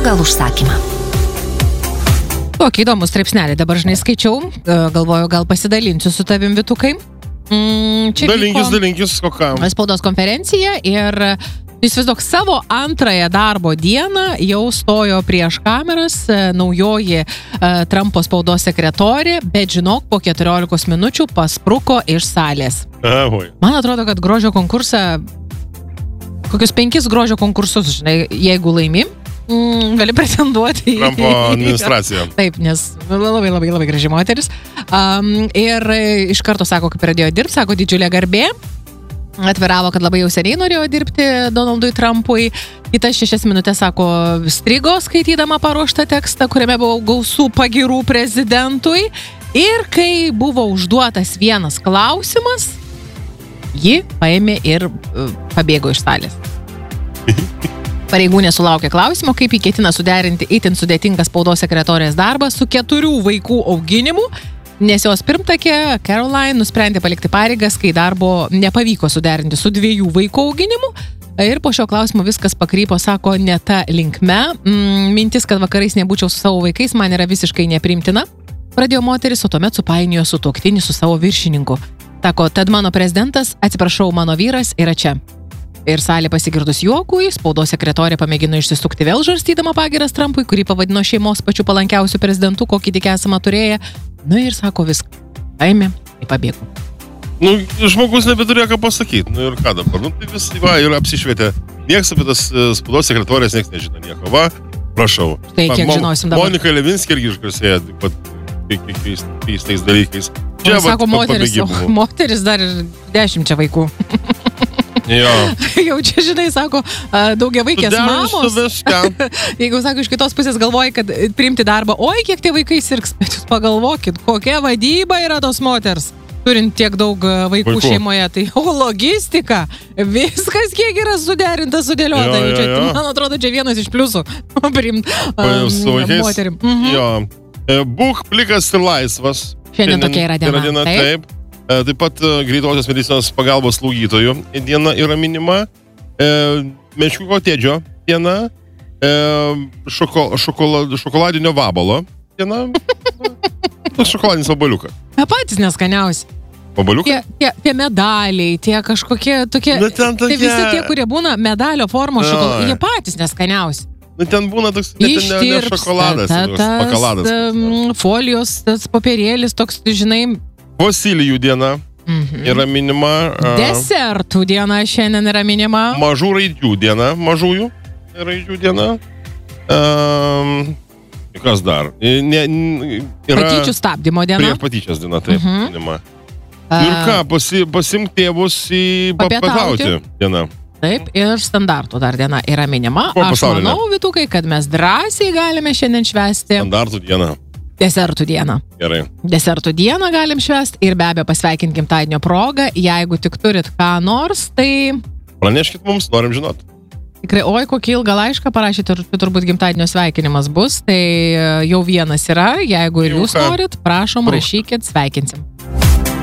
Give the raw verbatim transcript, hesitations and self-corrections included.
pagal užsakymą. Tokį įdomų straipsnelį dabar žinai skaičiau, galvoju, gal pasidalinsiu su tavim, Vytukai. Mm, čia dalinkis, dalinkis, kokiam. Spaudos konferencija ir įsivaizduok, savo antrąją darbo dieną jau stojo prieš kameras naujoji uh, Trumpo spaudos sekretorė, bet žinok, po keturiolikos minučių paspruko iš salės. Ahoj. Man atrodo, kad grožio konkursą, kokius penkis grožio konkursus, žinai, jeigu laimi, mm, gali pretenduoti į Trumpo administraciją. Taip, nes labai, labai, labai graži moteris. Um, ir iš karto sako, kai pradėjo dirbti, sako, didžiulė garbė. Atviravo, kad labai jau seniai norėjo dirbti Donaldui Trumpui. Kitas šešias minutės, sako, strigo skaitydama paruoštą tekstą, kuriame buvo gausų pagirų prezidentui. Ir kai buvo užduotas vienas klausimas, ji paėmė ir uh, pabėgo iš salės. Pareigūnė sulaukė klausimo, kaip jį ketina suderinti itin sudėtingą spaudos sekretorės darbą su keturių vaikų auginimu, nes jos pirmtakė Caroline nusprendė palikti pareigas, kai darbo nepavyko suderinti su dviejų vaikų auginimu. Ir po šio klausimo viskas pakrypo, sako, ne ta linkme. Mintis, kad vakarais nebūčiau su savo vaikais, man yra visiškai nepriimtina. Pradėjo moteris, o tuomet supainiojo sutuoktinį su savo viršininku. Sako, tad mano prezidentas, atsiprašau, mano vyras yra čia. Ir salė pasigirdus juokui, spaudos sekretorė pamėgino išsisukti vėl žarstydama pagiras Trumpui, kurį pavadino šeimos pačiu palankiausiu prezidentu, kokį tik esama turėję. Nu ir sako viską. Paėmė ir pabėgo. Nu, žmogus nebeturėjo ką pasakyti. Nu ir ką dabar? Nu, tai vis, va, ir apsišvietė. Nieks apie tas spaudos sekretorės, nieks nežino nieko. Va, prašau. Tai kiek Mo- žinosim dabar. Monika Levinskė irgi išgarsėjo pat keistais dalykais. Čia, sako, vat, moteris, pabėgimų. o moteris dar ir dešimčia vaikų. Jo. Jau čia, žinai, sako, daugiavaikės mamos. Jeigu, sako, iš kitos pusės galvoji, kad priimti darbą, oi, kiek tie vaikai sirgs, bet jūs pagalvokit, kokia vadyba yra tos moters, turint tiek daug vaikų, vaikų. Šeimoje, tai o logistika, viskas kiek yra suderinta, sudėliota. Jo, jo, čia, jo. man atrodo, čia vienas iš pliusų priimti um, moterim. Mhm. Jo. Būk plikas ir laisvas. Šiandien tokia yra diena. Yra diena, taip. taip. Taip pat greitosios medicinos pagalbos slaugytojų diena yra minima, e, meškiuko tėdžio diena, e, šoko, šokola, šokoladinio vabalo diena, šokoladinis vabaliukas. Ne patys neskaniausi. Vabaliukas? Tie, tie, tie medaliai, tie kažkokie tokie, Nu, ten tokie- tai visi tie, kurie būna medalio formos Jo. šokoladai, jie patys neskaniausi. Nu, ten būna toks ne, ne, ne Ištirpsta, šokoladas, ta- toks tas, bakaladas. um, folijos, tas popierėlis, toks, žinai, Fosilijų diena mhm. yra minima. a, Desertų diena šiandien yra minima. Mažų raidžių diena, mažųjų raidžių diena. Um, kas dar? Ne, n- yra Patyčių stabdymo diena. prieš patyčias diena, taip, Mhm. minima. Ir ką, pasi, pasimk tėvus į Papietauti. papietauti dieną. Taip, ir standartų dar diena yra minima. Ko Aš pasaulinė? manau, Vytukai, kad mes drąsiai galime šiandien švęsti Standartų diena. desertų dieną. Gerai. Desertų dieną galim švęsti ir be abejo pasveikinti gimtadienio progą. Jeigu tik turit ką nors, tai Praneškit mums, norim žinot. tikrai, oi, kokį ilgą laišką parašyti, tur- turbūt gimtadienio sveikinimas bus. Tai e, jau vienas yra, jeigu ir Jau jūs ką? norit, prašom, Brūkšt. rašykit, sveikinsim.